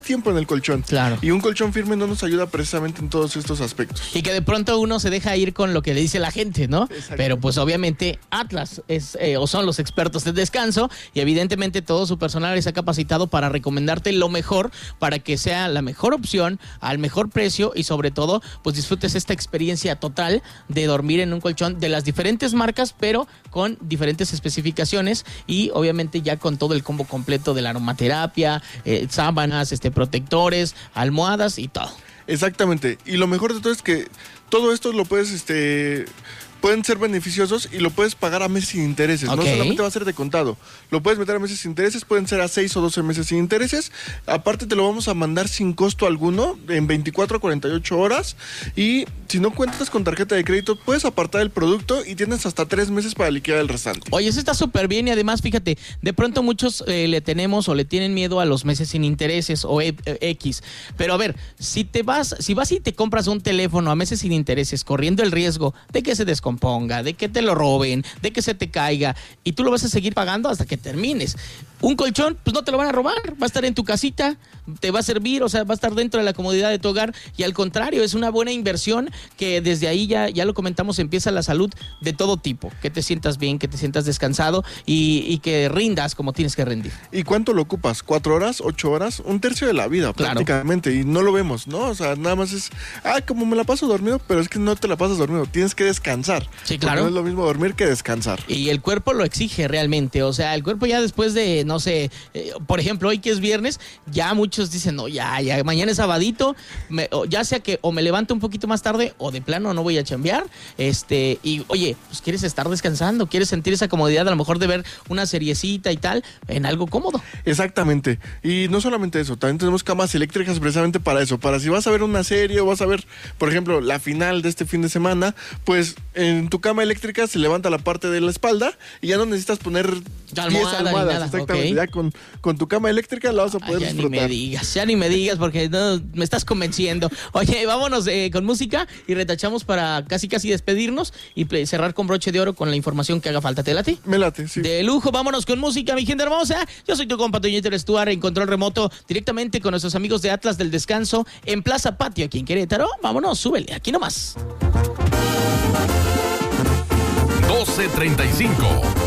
tiempo en el colchón. Claro. Y un colchón firme no nos ayuda precisamente en todos estos aspectos. Y que de pronto uno se deja ir con lo que le dice la gente, ¿no? Exacto. Pero pues obviamente Atlas es o son los expertos de descanso y evidentemente todo su personal está capacitado para recomendarte lo mejor para que sea la mejor opción, al mejor precio y sobre todo pues disfrutes esta experiencia total de dormir en un colchón de las diferentes marcas pero con diferentes especificaciones y obviamente ya con todo el combo completo de la aromaterapia, sábanas, protectores, almohadas y todo. Exactamente. Y lo mejor de todo es que todo esto lo puedes, pueden ser beneficiosos y lo puedes pagar a meses sin intereses. Ok. No solamente va a ser de contado. Lo puedes meter a meses sin intereses, pueden ser a 6 o 12 meses sin intereses. Aparte te lo vamos a mandar sin costo alguno, en 24 a 48 horas. Y si no cuentas con tarjeta de crédito, puedes apartar el producto y tienes hasta 3 meses para liquidar el restante. Oye, eso está súper bien y además, fíjate, de pronto muchos le tenemos o le tienen miedo a los meses sin intereses o X. Pero a ver, si vas y te compras un teléfono a meses sin intereses, corriendo el riesgo de que se descomponga, de que te lo roben, de que se te caiga y tú lo vas a seguir pagando hasta que termines. Un colchón, pues no te lo van a robar, va a estar en tu casita, te va a servir, o sea, va a estar dentro de la comodidad de tu hogar y al contrario, es una buena inversión que desde ahí ya lo comentamos, empieza la salud de todo tipo, que te sientas bien, que te sientas descansado y que rindas como tienes que rendir. ¿Y cuánto lo ocupas? ¿4 horas? ¿8 horas? Un tercio de la vida, Claro. prácticamente. Y no lo vemos, ¿no? O sea, nada más es, como me la paso dormido, pero es que no te la pasas dormido, tienes que descansar. Sí, claro. Porque no es lo mismo dormir que descansar. Y el cuerpo lo exige realmente, o sea, el cuerpo ya después de, no sé, por ejemplo, hoy que es viernes, ya muchos dicen, no, ya, mañana es sabadito, ya sea que o me levanto un poquito más tarde o de plano no voy a chambear, y oye, pues quieres estar descansando, quieres sentir esa comodidad a lo mejor de ver una seriecita y tal, en algo cómodo. Exactamente. Y no solamente eso, también tenemos camas eléctricas precisamente para eso, para si vas a ver una serie o vas a ver, por ejemplo, la final de este fin de semana, pues en tu cama eléctrica se levanta la parte de la espalda y ya no necesitas poner 10 Almohada ni almohadas. nada, Exactamente. ok. Ya con tu cama eléctrica la vas a poder Ya disfrutar. ni me digas porque no, me estás convenciendo. Oye, vámonos con música y retachamos para casi despedirnos y cerrar con broche de oro con la información que haga falta. ¿Te late? Me late, sí. De lujo, vámonos con música, mi gente hermosa. Yo soy tu compa Toñito Stuart en control remoto, directamente con nuestros amigos de Atlas del Descanso en Plaza Patio, aquí en Querétaro. Vámonos, súbele, aquí nomás. 12:35